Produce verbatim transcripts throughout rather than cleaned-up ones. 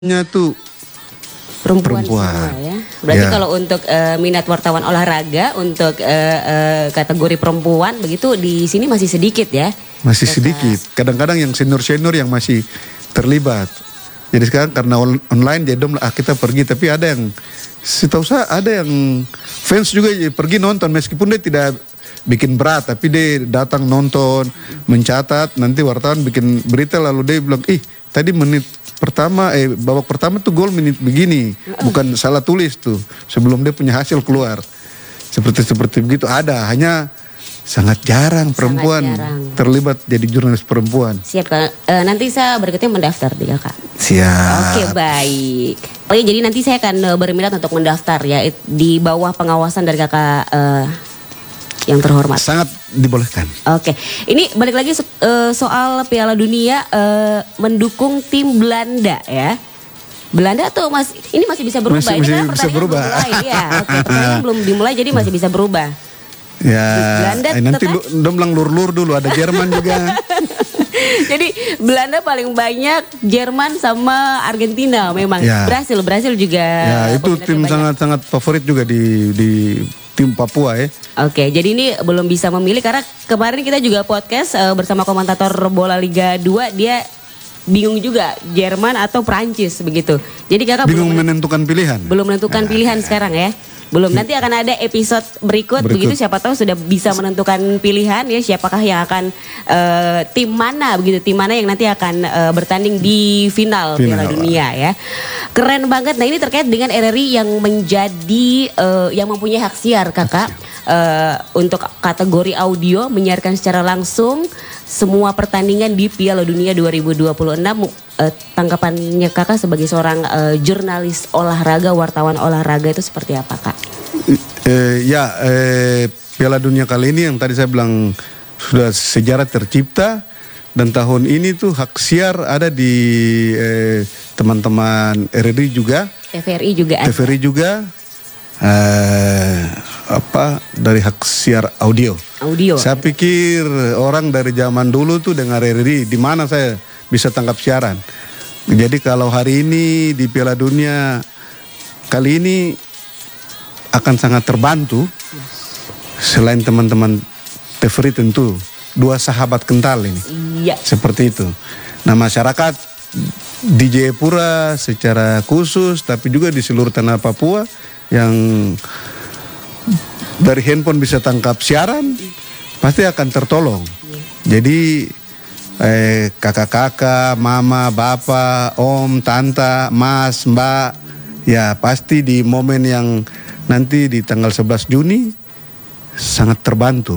nya tuh Perempuan, perempuan. semua ya. Berarti Ya. kalau untuk uh, minat wartawan olahraga untuk uh, uh, kategori perempuan begitu di sini masih sedikit ya. Masih Kakak. sedikit. Kadang-kadang yang senior-senior yang masih terlibat. Jadi sekarang karena on- online jadi dom, ah kita pergi, tapi ada yang setahu saya ada yang fans juga pergi nonton meskipun dia tidak bikin berat, tapi dia datang nonton, mencatat, nanti wartawan bikin berita lalu dia bilang, ih tadi menit pertama, eh babak pertama tuh gol menit begini, bukan salah tulis tuh sebelum dia punya hasil keluar. Seperti seperti begitu ada, hanya sangat jarang perempuan jarang. terlibat jadi jurnalis perempuan. Siap Kak. Uh, nanti saya berikutnya mendaftar di Kakak. Siap. Oke baik. Oke jadi nanti saya akan uh, berminat untuk mendaftar ya it- di bawah pengawasan dari Kakak uh, yang terhormat. Sangat dibolehkan. Oke, ini balik lagi so- eh, soal Piala Dunia eh, mendukung tim Belanda ya. Belanda tuh masih ini masih bisa berubah. Masih- ini masih kan bisa pertandingan berubah. belum mulai ya. Oke, pertandingan belum dimulai jadi masih bisa berubah. Ya, Belanda eh, nanti tetap- lu, dom bilang lur-lur dulu, ada Jerman juga. Jadi Belanda paling banyak, Jerman sama Argentina memang. Ya. Brasil, Brasil juga. Ya, itu peminatnya tim banyak. sangat-sangat favorit juga di di tim Papua ya. Oke, jadi ini belum bisa memilih karena kemarin kita juga podcast eh, bersama komentator bola Liga dua, dia bingung juga Jerman atau Prancis begitu. Jadi kakak Bingung belum menentukan pilihan. belum menentukan pilihan sekarang ya. Belum, nanti akan ada episode berikut, Berikut. begitu siapa tahu sudah bisa menentukan pilihan ya siapakah yang akan eh, tim mana begitu, tim mana yang nanti akan eh, bertanding di final, Final. Piala Dunia ya. Keren banget. Nah, ini terkait dengan R R I yang menjadi eh, yang mempunyai hak siar Kakak eh, untuk kategori audio menyiarkan secara langsung semua pertandingan di Piala Dunia dua ribu dua puluh enam. Eh, tanggapannya Kakak sebagai seorang eh, jurnalis olahraga, wartawan olahraga itu seperti apa Kak? Eh, ya, eh, Piala Dunia kali ini yang tadi saya bilang sudah sejarah tercipta, dan tahun ini tuh hak siar ada di eh, teman-teman R R I juga, T V R I juga ada. T V R I juga, eh, apa dari hak siar audio. Audio. Saya pikir orang dari zaman dulu tuh dengar R R I, di mana saya bisa tangkap siaran. Jadi kalau hari ini di Piala Dunia kali ini akan sangat terbantu. Selain teman-teman T V R I tentu, dua sahabat kental ini. Iya. Seperti itu. Nah, masyarakat di Jayapura secara khusus, tapi juga di seluruh tanah Papua yang dari handphone bisa tangkap siaran, pasti akan tertolong. Jadi eh, kakak-kakak, mama, bapak, om, tante, mas, mbak, ya pasti di momen yang nanti di tanggal sebelas Juni sangat terbantu.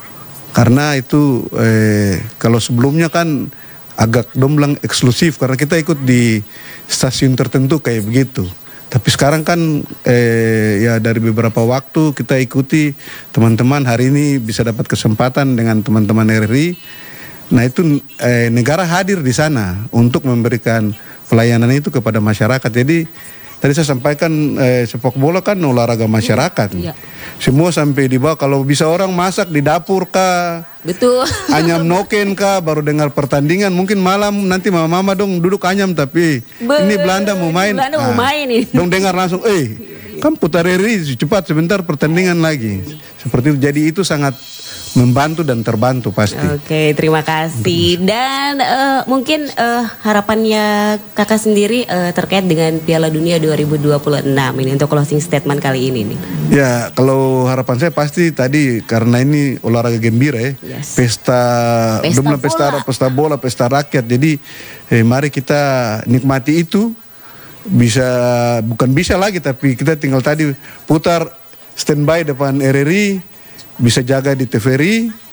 Karena itu eh, kalau sebelumnya kan agak domblang eksklusif karena kita ikut di stasiun tertentu kayak begitu. Tapi sekarang kan eh, ya dari beberapa waktu kita ikuti teman-teman hari ini bisa dapat kesempatan dengan teman-teman R R I. Nah itu eh, negara hadir di sana untuk memberikan pelayanan itu kepada masyarakat. Jadi tadi saya sampaikan eh, sepak bola kan olahraga masyarakat. Iya. Semua sampai di bawah, kalau bisa orang masak di dapur kah, Betul. anyam noken kah, baru dengar pertandingan. Mungkin malam nanti mama-mama dong duduk anyam, tapi Be- ini Belanda mau main. Belanda mau Ah, main ini. Dong dengar langsung, eh kan putar R R I cepat sebentar pertandingan lagi. Seperti itu. Jadi itu sangat membantu dan terbantu pasti. Oke, terima kasih. Dan eh, mungkin eh, harapannya Kakak sendiri eh, terkait dengan Piala Dunia dua ribu dua puluh enam ini untuk closing statement kali ini nih. Ya, kalau harapan saya pasti tadi karena ini olahraga gembira ya, Yes. pesta, Pesta domla pesta, bola. pesta bola, pesta rakyat. Jadi eh, mari kita nikmati itu. Bisa, bukan bisa lagi, tapi kita tinggal tadi putar standby depan R R I, bisa jaga di T V R I.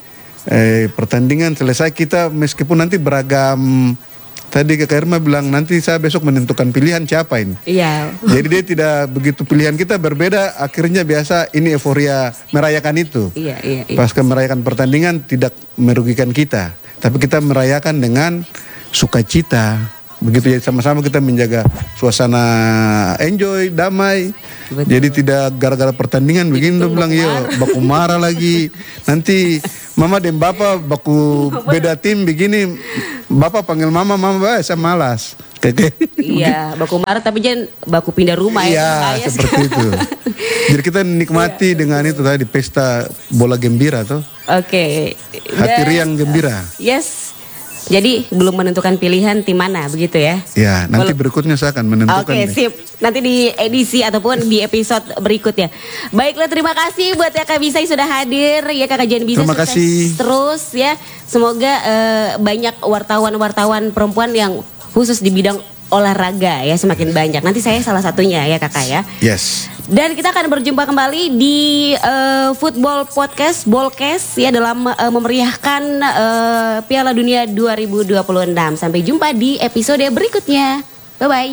Eh, pertandingan selesai kita meskipun nanti beragam. Tadi Kak Irma bilang nanti saya besok menentukan pilihan siapa ini. Iya. Jadi dia tidak begitu, pilihan kita berbeda, akhirnya biasa ini euforia merayakan itu. Iya, iya, iya. Pasca merayakan pertandingan tidak merugikan kita, tapi kita merayakan dengan sukacita. Begitu ya, sama-sama kita menjaga suasana enjoy, damai. Betul. Jadi tidak gara-gara pertandingan begini dong bilang yuk baku marah lagi. Nanti mama dan bapak baku beda tim begini, bapak panggil mama, mama bah, saya malas. Kayak Iya, baku marah tapi jangan baku pindah rumah ya. Iya, Ayas. seperti itu. Jadi kita nikmati dengan itu tadi pesta bola gembira tuh. Oke. Hati Dan- riang gembira. Yes. Jadi belum menentukan pilihan tim mana begitu ya? Ya, nanti Belum. berikutnya saya akan menentukan. Oke, nih. sip. Nanti di edisi ataupun di episode berikutnya. Baiklah, terima kasih buat Kakak Bisay sudah hadir. Ya Kakak Jen Bisa Terima sukses kasih. terus ya. Semoga eh, banyak wartawan-wartawan perempuan yang khusus di bidang olahraga ya semakin banyak. Nanti saya salah satunya ya Kakak ya. Yes. Dan kita akan berjumpa kembali di eh, Football Podcast, Ballcast ya dalam eh, memeriahkan eh, Piala Dunia dua ribu dua puluh enam. Sampai jumpa di episode berikutnya. Bye-bye.